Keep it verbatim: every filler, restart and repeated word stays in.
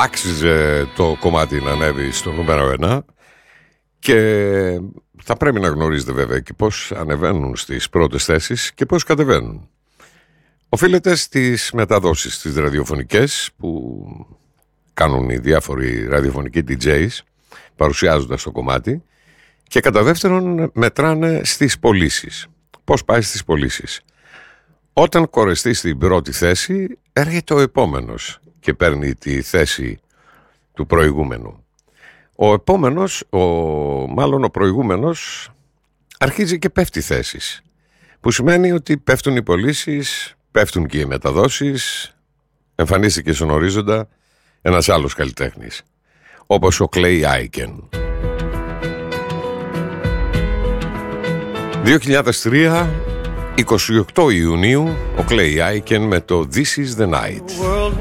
άξιζε το κομμάτι να ανέβει στο νούμερο ένα και θα πρέπει να γνωρίζετε βέβαια και πώς ανεβαίνουν στις πρώτες θέσεις και πώς κατεβαίνουν. Οφείλεται στις μεταδόσεις τις ραδιοφωνικές που κάνουν οι διάφοροι ραδιοφωνικοί ντι τζέις παρουσιάζοντας το κομμάτι και κατά δεύτερον μετράνε στις πωλήσεις. Πώς πάει στις πωλήσεις? Όταν κορεστεί στην πρώτη θέση έρχεται ο επόμενος και παίρνει τη θέση του προηγούμενου. Ο επόμενος, ο, μάλλον ο προηγούμενος, αρχίζει και πέφτει θέσεις, που σημαίνει ότι πέφτουν οι πωλήσεις, πέφτουν και οι μεταδόσεις, εμφανίστηκε στον ορίζοντα ένας άλλος καλλιτέχνης, όπως ο Clay Aiken. δύο χιλιάδες τρία, εικοστή ογδόη Ιουνίου, ο Clay Aiken με το This is the Night.